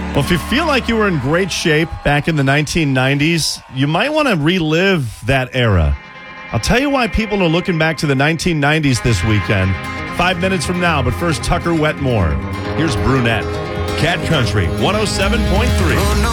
Well, if you feel like you were in great shape back in the 1990s, you might want to relive that era. I'll tell you why people are looking back to the 1990s this weekend. 5 minutes from now, but first, Tucker Wetmore. Here's Brunette. Cat Country 107.3.